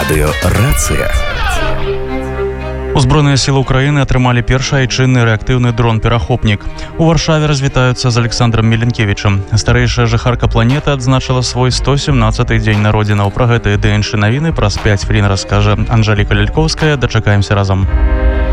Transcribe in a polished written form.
Радыёрацыя. Узброеныя сілы Украіны атрымалі першы айчынны рэактыўны дрон-перахопнік. У Варшаве развітаюцца з Александром Меленкевічем. Старэйшая жыхарка планеты адзначыла свой 117-й дзень народзінаў. Пра гэта і ды іншыя навіны праз 5 хвілін раскажа Анжэліка Ляльковская. Дачакаемся разам.